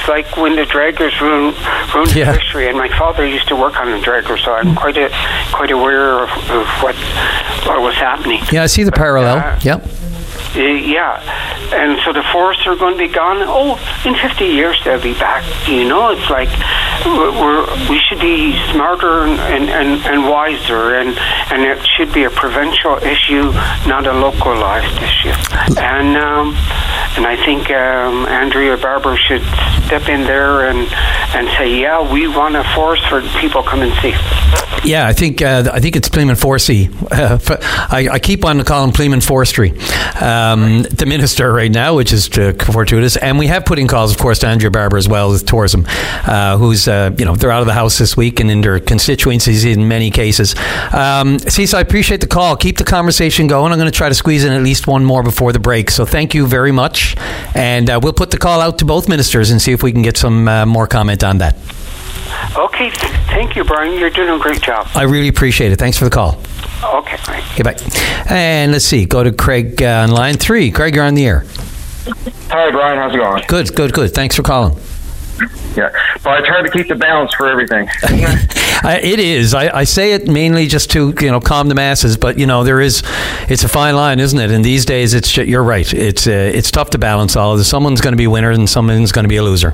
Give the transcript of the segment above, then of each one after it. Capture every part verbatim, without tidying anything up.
like when the draggers ruined, ruined Yeah. the fishery, and my father used to work on the dragger, so I'm quite a, quite aware of, of what what was happening. Yeah, I see the But, parallel. uh, Yep. Uh, yeah, and so the forests are going to be gone. Oh, in fifty years they'll be back. You know, it's like we're, we're we should be smarter and, and, and, and wiser, and, and it should be a provincial issue, not a localized issue. And um, and I think um, Andrea Barber should step in there and and say, yeah, we want a forest for people to come and see. Yeah, I think uh, I think it's Pleeman Forestry. Uh, I, I keep on calling Pleeman Forestry um, the minister right now, which is uh, fortuitous. And we have put in calls, of course, to Andrea Barber as well with tourism, uh, who's uh, you know they're out of the house this week and in their constituencies in many cases. Um, Cecil, I appreciate the call. Keep the conversation going. I'm going to try to squeeze in at least one more before the break. So thank you very much, and uh, we'll put the call out to both ministers and see if we can get some uh, more comment on that. Okay, thank you, Brian. You're doing a great job. I really appreciate it. Thanks for the call. Okay, bye. Okay, bye. And let's see. Go to Craig uh, on line three. Craig, you're on the air. Hi, Brian. How's it going? Good, good, good. Thanks for calling. Yeah, but I try to keep the balance for everything. I, it is. I, I say it mainly just to you know calm the masses, but you know there is. It's a fine line, isn't it? And these days, it's ju- you're right. It's uh, it's tough to balance all of this. Someone's going to be a winner and someone's going to be a loser.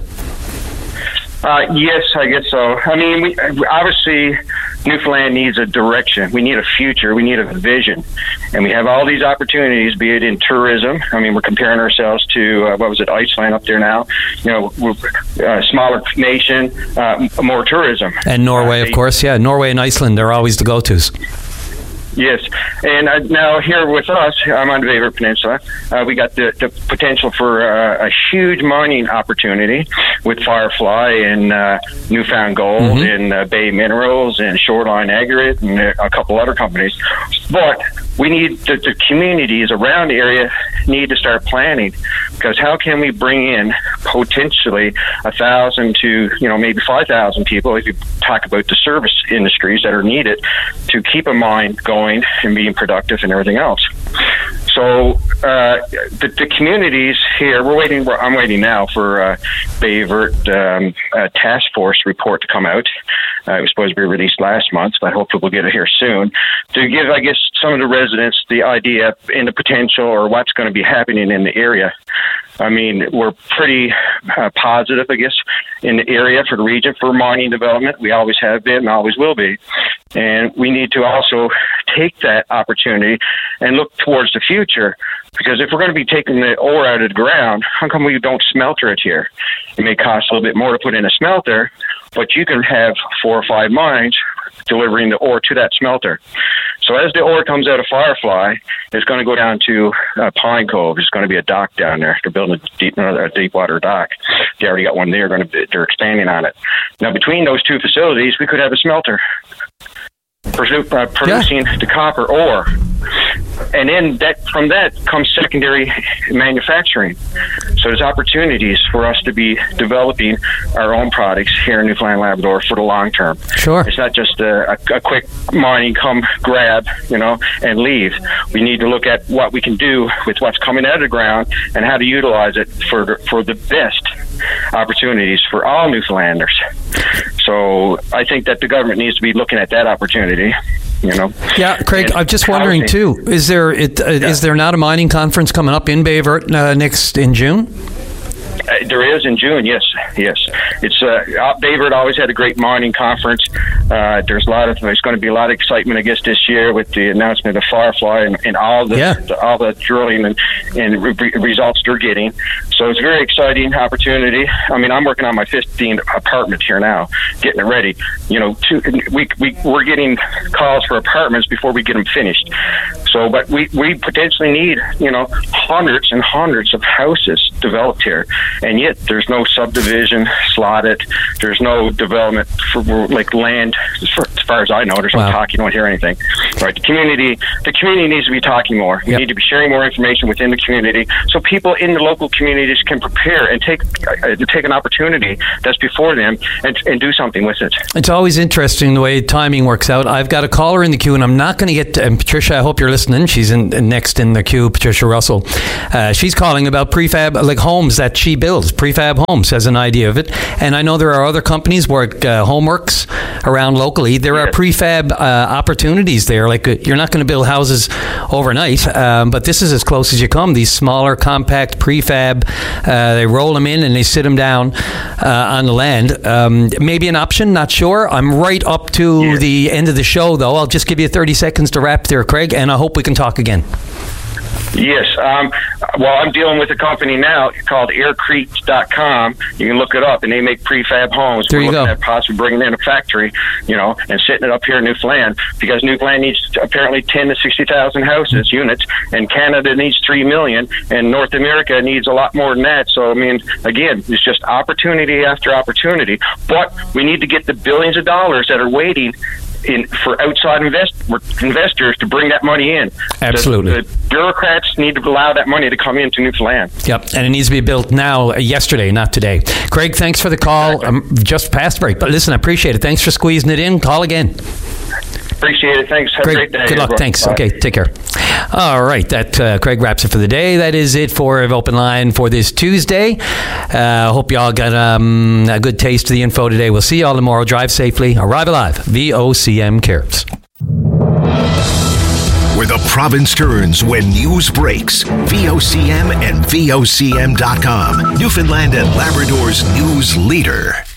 Uh, yes, I guess so. I mean, we, obviously, Newfoundland needs a direction. We need a future. We need a vision. And we have all these opportunities, be it in tourism. I mean, we're comparing ourselves to, uh, what was it, Iceland up there now? You know, we're a smaller nation, uh, more tourism. And Norway, uh, of course. Yeah, Norway and Iceland, they're always the go-tos. Yes, and uh, now here with us, I'm on the Baver Peninsula. Uh, we got the, the potential for uh, a huge mining opportunity with Firefly and uh, Newfound Gold Mm-hmm. and uh, Bay Minerals and Shoreline Aggregate and a couple other companies. But we need the, the communities around the area need to start planning, because how can we bring in potentially a thousand to you know maybe five thousand people if you talk about the service industries that are needed to keep a mine going and being productive and everything else. So uh, the, the communities here, we're waiting. I'm waiting now for uh, Bayvert um, uh, task force report to come out. Uh, it was supposed to be released last month, but hopefully we'll get it here soon to give, I guess, some of the residents the idea and the potential or what's going to be happening in the area. I mean, we're pretty uh, positive, I guess, in the area for the region for mining development. We always have been and always will be. And we need to also take that opportunity and look towards the future. Because if we're going to be taking the ore out of the ground, how come we don't smelter it here? It may cost a little bit more to put in a smelter, but you can have four or five mines delivering the ore to that smelter. So as the ore comes out of Firefly, it's going to go down to uh, Pine Cove. There's going to be a dock down there. They're building a deep, a deep water dock. They already got one there. Going to, they're expanding on it. Now, between those two facilities, we could have a smelter produ- uh, producing yeah. the copper ore. And then that from that comes secondary manufacturing. So there's opportunities for us to be developing our own products here in Newfoundland Labrador for the long term. Sure. It's not just a, a, a quick mining, come grab, you know, and leave. We need to look at what we can do with what's coming out of the ground and how to utilize it for the, for the best opportunities for all Newfoundlanders. So I think that the government needs to be looking at that opportunity. You know. Yeah, Craig. And I'm just wondering housing. too. Is there it, uh, Yeah. is there not a mining conference coming up in Bayvert uh, next in June? Uh, there is in June, yes, yes. It's uh, Bayvert always had a great mining conference. Uh, there's a lot of there's going to be a lot of excitement, I guess, this year with the announcement of Firefly and, and all the, Yeah. the all the drilling and, and re- results they're getting. So it's a very exciting opportunity. I mean, I'm working on my fifteenth apartment here now, getting it ready. You know, two, we we we're getting calls for apartments before we get them finished. So, but we we potentially need you know hundreds and hundreds of houses developed here. And yet there's no subdivision slotted. There's no development for like land for, far as I know, there's no Wow. talk. You don't hear anything. Right? The community, the community needs to be talking more. We Yep. need to be sharing more information within the community, so people in the local communities can prepare and take uh, take an opportunity that's before them and, and do something with it. It's always interesting the way timing works out. I've got a caller in the queue, and I'm not going to get to, and Patricia, I hope you're listening. She's in, next in the queue, Patricia Russell. Uh, she's calling about prefab, like homes that she builds. Prefab Homes has an idea of it. And I know there are other companies where uh, Homeworks around locally. There are Yes. prefab uh, opportunities there. Like uh, you're not going to build houses overnight, um, but this is as close as you come. These smaller, compact prefab, uh, they roll them in and they sit them down uh, on the land. Um, maybe an option, not sure. I'm right up to Yeah. the end of the show, though. I'll just give you thirty seconds to wrap there, Craig, and I hope we can talk again. Yes. Um, well, I'm dealing with a company now called air creek dot com. You can look it up, and they make prefab homes. There We're you looking go. at possibly bringing in a factory, you know, and setting it up here in Newfoundland, because Newfoundland needs apparently ten to sixty thousand houses, units, and Canada needs three million, and North America needs a lot more than that. So, I mean, again, it's just opportunity after opportunity. But we need to get the billions of dollars that are waiting in for outside invest, investors to bring that money in. Absolutely. The, the bureaucrats need to allow that money to come into Newfoundland. Yep, and it needs to be built now, uh, yesterday, not today. Craig, thanks for the call. Um, just past break, but listen, I appreciate it. Thanks for squeezing it in. Call again. Appreciate it. Thanks. Have Great. a great day. Good luck. everyone. Thanks. Bye. Okay, take care. All right, that uh, Craig wraps it for the day. That is it for Open Line for this Tuesday. Uh, hope you all got um, a good taste of the info today. We'll see you all tomorrow. Drive safely. Arrive alive. V O C M cares. Where the province turns when news breaks. V O C M and V O C M dot com. Newfoundland and Labrador's news leader.